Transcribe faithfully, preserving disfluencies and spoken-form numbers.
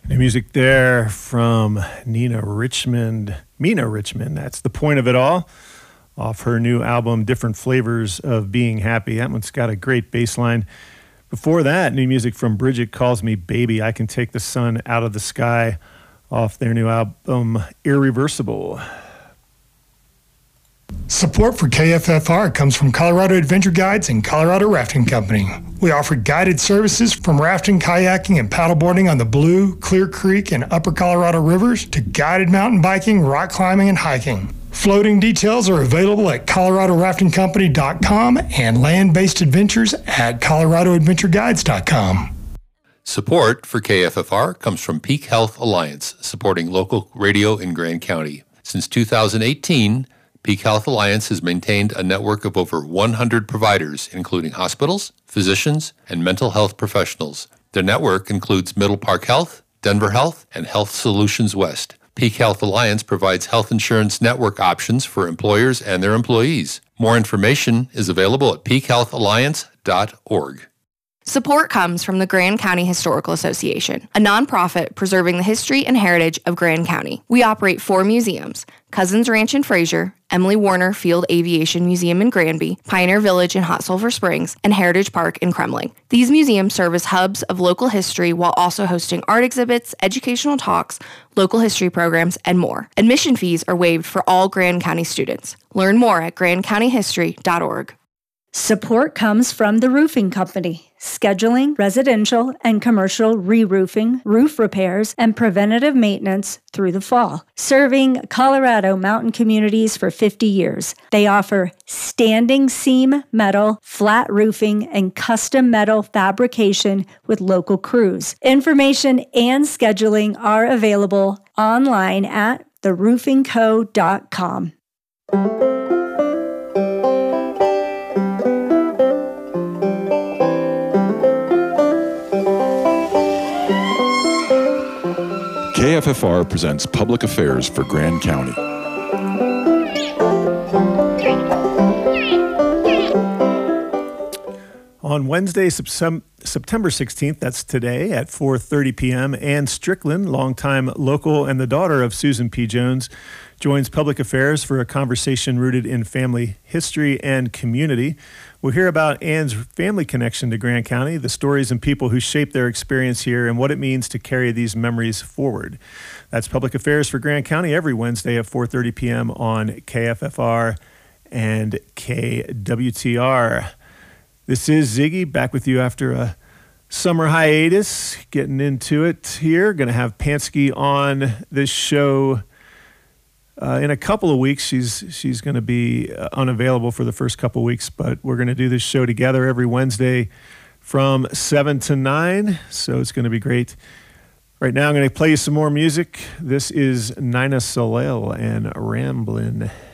New music there from Nina Richmond, Mina Richmond. That's The Point of It All, off her new album, Different Flavors of Being Happy. That one's got a great bass line. Before that, new music from Bridget Calls Me Baby, I Can Take the Sun Out of the Sky, off their new album, Irreversible. Support for K F F R comes from Colorado Adventure Guides and Colorado Rafting Company. We offer guided services from rafting, kayaking, and paddleboarding on the Blue, Clear Creek, and Upper Colorado rivers to guided mountain biking, rock climbing, and hiking. Floating details are available at colorado rafting company dot com and land-based adventures at colorado adventure guides dot com. Support for K F F R comes from Peak Health Alliance, supporting local radio in Grand County. Since two thousand eighteen, Peak Health Alliance has maintained a network of over one hundred providers, including hospitals, physicians, and mental health professionals. Their network includes Middle Park Health, Denver Health, and Health Solutions West. Peak Health Alliance provides health insurance network options for employers and their employees. More information is available at peak health alliance dot org. Support comes from the Grand County Historical Association, a nonprofit preserving the history and heritage of Grand County. We operate four museums: Cousins Ranch in Fraser, Emily Warner Field Aviation Museum in Granby, Pioneer Village in Hot Sulphur Springs, and Heritage Park in Kremling. These museums serve as hubs of local history while also hosting art exhibits, educational talks, local history programs, and more. Admission fees are waived for all Grand County students. Learn more at grand county history dot org. Support comes from the Roofing Company, scheduling residential and commercial re-roofing, roof repairs, and preventative maintenance through the fall. Serving Colorado mountain communities for fifty years, they offer standing seam metal, flat roofing, and custom metal fabrication with local crews. Information and scheduling are available online at the roofing co dot com. K F F R presents Public Affairs for Grand County. On Wednesday, September sixteenth, that's today, at four thirty p.m., Ann Strickland, longtime local and the daughter of Susan P. Jones, joins Public Affairs for a conversation rooted in family history and community. We'll hear about Ann's family connection to Grand County, the stories and people who shape their experience here, and what it means to carry these memories forward. That's Public Affairs for Grand County every Wednesday at four thirty p.m. on K F F R and K W T R. This is Ziggy, back with you after a summer hiatus, getting into it here. Going to have Pansky on this show uh, in a couple of weeks. She's she's going to be uh, unavailable for the first couple of weeks, but we're going to do this show together every Wednesday from seven to nine, so it's going to be great. Right now I'm going to play you some more music. This is Nina Soleil and Ramblin'.